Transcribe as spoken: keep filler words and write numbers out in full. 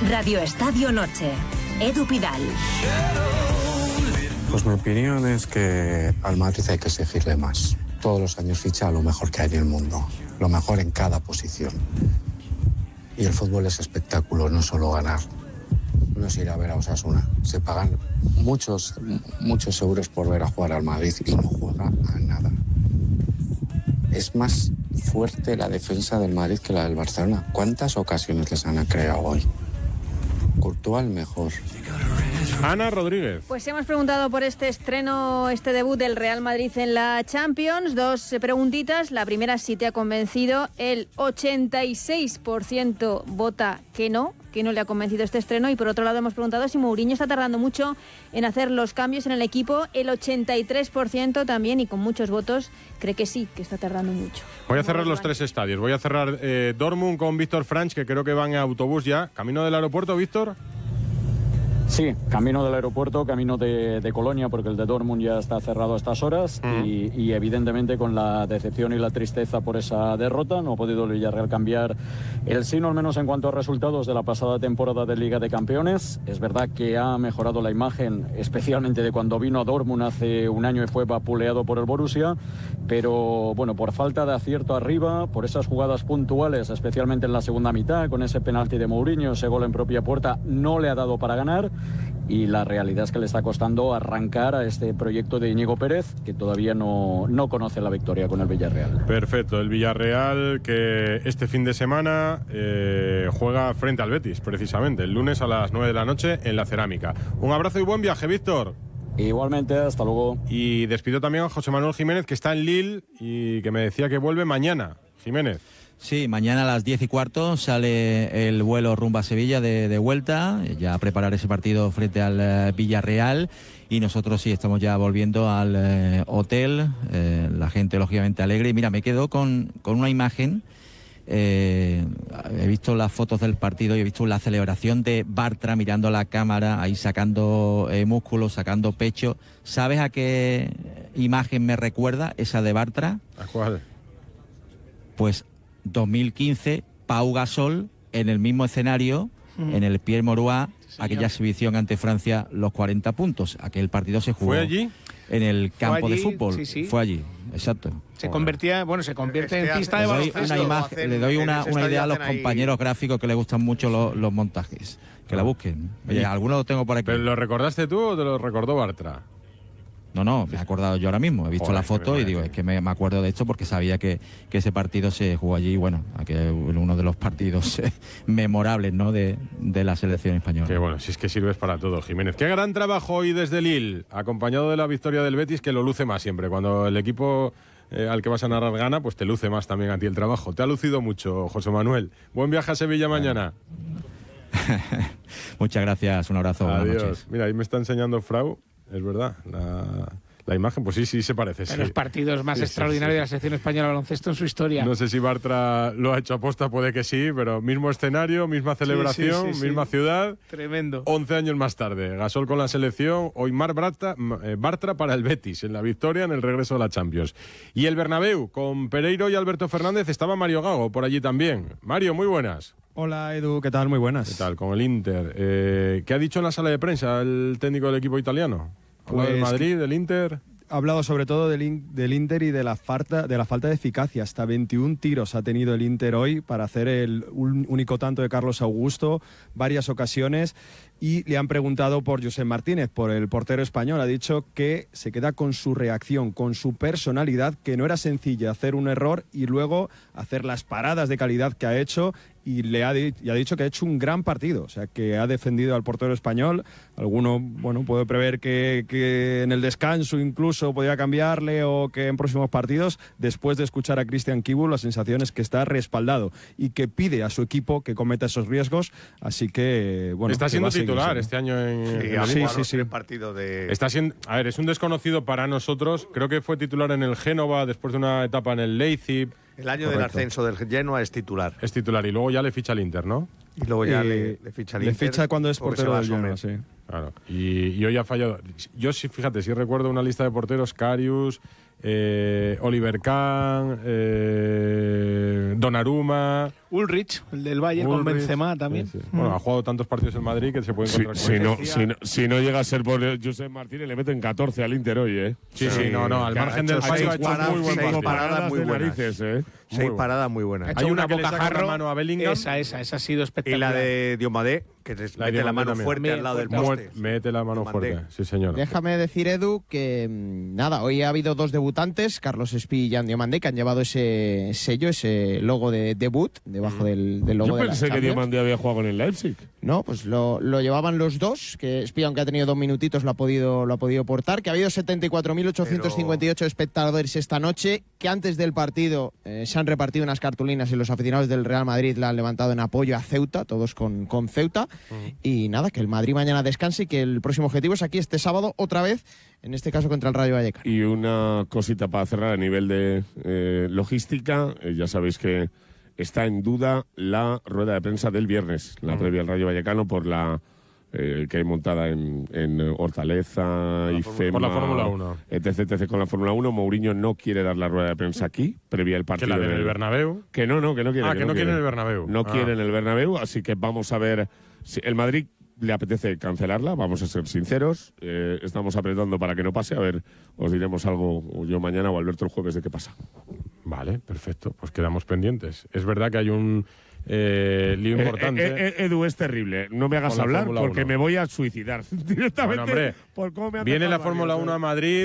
Radio Estadio Noche. Edu Pidal. Pues mi opinión es que al Madrid hay que exigirle más. Todos los años ficha lo mejor que hay en el mundo, lo mejor en cada posición. Y el fútbol es espectáculo, no solo ganar. No es ir a ver a Osasuna. Se pagan muchos, muchos euros por ver a jugar al Madrid y no juega a nada. Es más fuerte la defensa del Madrid que la del Barcelona. ¿Cuántas ocasiones les han creado hoy? Courtois el mejor. Ana Rodríguez. Pues hemos preguntado por este estreno, este debut del Real Madrid en la Champions. Dos preguntitas. La primera, si te ha convencido. El ochenta y seis por ciento vota que no, que no le ha convencido este estreno. Y por otro lado hemos preguntado si Mourinho está tardando mucho en hacer los cambios en el equipo. El ochenta y tres por ciento también, y con muchos votos, cree que sí, que está tardando mucho. Voy a cerrar los tres estadios. Voy a cerrar eh, Dortmund con Víctor Franch, que creo que van en autobús ya. ¿Camino del aeropuerto, Víctor? Sí, camino del aeropuerto, camino de, de Colonia, porque el de Dortmund ya está cerrado a estas horas, mm. y, y evidentemente con la decepción y la tristeza por esa derrota. No ha podido el Villarreal cambiar el signo, al menos en cuanto a resultados de la pasada temporada de Liga de Campeones. Es verdad que ha mejorado la imagen, especialmente de cuando vino a Dortmund hace un año y fue vapuleado por el Borussia, pero bueno, por falta de acierto arriba, por esas jugadas puntuales, especialmente en la segunda mitad, con ese penalti de Mourinho, ese gol en propia puerta, no le ha dado para ganar. Y la realidad es que le está costando arrancar a este proyecto de Íñigo Pérez, que todavía no, no conoce la victoria con el Villarreal. Perfecto, el Villarreal que este fin de semana eh, juega frente al Betis, precisamente, el lunes a las nueve de la noche en la Cerámica. Un abrazo y buen viaje, Víctor. Igualmente, hasta luego. Y despido también a José Manuel Jiménez, que está en Lille y que me decía que vuelve mañana. Jiménez. Sí, mañana a las diez y cuarto sale el vuelo rumbo a Sevilla de, de vuelta, ya a preparar ese partido frente al eh, Villarreal, y nosotros sí estamos ya volviendo al eh, hotel, eh, la gente lógicamente alegre. Y mira, me quedo con, con una imagen, eh, he visto las fotos del partido y he visto la celebración de Bartra mirando a la cámara, ahí sacando eh, músculos, sacando pecho. ¿Sabes a qué imagen me recuerda esa de Bartra? ¿A cuál? Pues dos mil quince, Pau Gasol en el mismo escenario, mm. en el Pierre Mauroy, sí, aquella exhibición ante Francia, los cuarenta puntos. Aquel partido se jugó ¿Fue allí? En el campo allí, de fútbol. Sí, sí. Fue allí, exacto. Se convertía, bueno, se convierte este en pista de baloncesto. Una imagen, le doy una, una idea a los compañeros ahí gráficos que les gustan mucho los, los montajes. Que la busquen. Oye, algunos lo tengo por aquí. ¿Pero lo recordaste tú o te lo recordó Bartra? No, no, me he acordado yo ahora mismo. He visto Joder, la foto y digo, es que me, me acuerdo de esto porque sabía que, que ese partido se jugó allí. Bueno, que uno de los partidos memorables, ¿no?, de, de la selección española. Qué bueno, si es que sirves para todo, Jiménez. Qué gran trabajo hoy desde Lille, acompañado de la victoria del Betis, que lo luce más siempre. Cuando el equipo eh, al que vas a narrar gana, pues te luce más también a ti el trabajo. Te ha lucido mucho, José Manuel. Buen viaje a Sevilla mañana. Muchas gracias, un abrazo. Adiós. Buenas noches. Mira, ahí me está enseñando Frau. Es verdad, la, la imagen, pues sí, sí se parece. De sí. los partidos más sí, extraordinarios sí, sí. de la selección española de baloncesto en su historia. No sé si Bartra lo ha hecho aposta, puede que sí, pero mismo escenario, misma celebración, sí, sí, sí, misma sí. ciudad. Tremendo. once años más tarde, Gasol con la selección, hoy Mar Bartra, eh, Bartra para el Betis, en la victoria, en el regreso a la Champions. Y el Bernabéu, con Pereiro y Alberto Fernández, estaba Mario Gago por allí también. Mario, muy buenas. Hola Edu, ¿qué tal? Muy buenas. ¿Qué tal? Con el Inter. Eh, ¿Qué ha dicho en la sala de prensa el técnico del equipo italiano? Pues del Madrid, del Inter. Ha hablado sobre todo del, in, del Inter y de la, falta, de la falta de eficacia. Hasta veintiún tiros ha tenido el Inter hoy para hacer el un, único tanto de Carlos Augusto, varias ocasiones. Y le han preguntado por Josep Martínez, por el portero español. Ha dicho que se queda con su reacción, con su personalidad, que no era sencilla hacer un error y luego hacer las paradas de calidad que ha hecho. Y le ha, y ha dicho que ha hecho un gran partido, o sea, que ha defendido al portero español. Alguno, bueno, puede prever que, que en el descanso incluso podría cambiarle o que en próximos partidos. Después de escuchar a Christian Kibu, la sensación es que está respaldado y que pide a su equipo que cometa esos riesgos. Así que, bueno, está siendo titular este año en, sí, en el sí, sí, sí, sí. partido de... Está siendo, a ver, es un desconocido para nosotros. Creo que fue titular en el Génova, después de una etapa en el Leipzig. El año Correcto. del ascenso del Genoa es titular. Es titular y luego ya le ficha al Inter, ¿no? Y luego ya eh, le, le ficha al le Inter. ficha cuando es portero del Genoa, sí. Claro. Y, y hoy ha fallado. Yo sí, fíjate, sí recuerdo una lista de porteros: Karius, eh, Oliver Kahn, eh, Donnarumma, Ulrich, el del Bayern, Ulrich, con Benzema también. Sí, sí. Mm. Bueno, ha jugado tantos partidos en Madrid que se puede encontrar si, con si, él. no, si, no, si no llega a ser por Josep Martínez, le meten catorce al Inter hoy, ¿eh? Sí, sí, no, no, al margen del fallo ha hecho paradas, muy buen seis partido. paradas muy de buenas. narices, ¿eh? Seis paradas muy buenas. Ha Hay hecho una que le saca bocajarro, la mano a Bellingham. Esa, esa, esa ha sido Y espectacular. la de Diomadé, que les La de mete la Diomadé mano también. fuerte al lado del poste. Mete la mano Diomadé. fuerte, sí señor. Déjame decir, Edu, que mm, nada, hoy ha habido dos debutantes, Carlos Espí y Jan Diomandé, que han llevado ese sello, ese logo de debut, debajo del, del logo Yo de la pensé que Champions. Diomandé había jugado con el Leipzig. No, pues lo, lo llevaban los dos, que Espí, aunque ha tenido dos minutitos, lo ha podido, lo ha podido portar, que ha habido setenta y cuatro mil ochocientos cincuenta y ocho espectadores esta noche, que antes del partido eh, se han repartido unas cartulinas y los aficionados del Real Madrid la han levantado en apoyo a Ceuta, todos con, con Ceuta. Uh-huh. Y nada, que el Madrid mañana descanse y que el próximo objetivo es aquí este sábado otra vez, en este caso contra el Rayo Vallecano. Y una cosita para cerrar a nivel de eh, logística, eh, ya sabéis que está en duda la rueda de prensa del viernes, la uh-huh. previa al Rayo Vallecano por la eh, que hay montada en, en Hortaleza, I F E M A, por la Fórmula uno. etc, etc con la Fórmula uno. Mourinho no quiere dar la rueda de prensa aquí, previa al partido. ¿Que la del del Bernabéu? Que no, no, que no quiere. Ah, que, que no, no quiere en el Bernabéu. No ah. quiere en el Bernabéu, así que vamos a ver si el Madrid le apetece cancelarla, vamos a ser sinceros, eh, estamos apretando para que no pase, a ver, os diremos algo yo mañana o Alberto el jueves de qué pasa. Vale, perfecto, pues quedamos pendientes. Es verdad que hay un eh, lío importante. Eh, eh, eh, Edu, es terrible, no me hagas hablar porque me voy a suicidar directamente. Bueno, hombre, por cómo me han viene la dejado Fórmula uno a Madrid.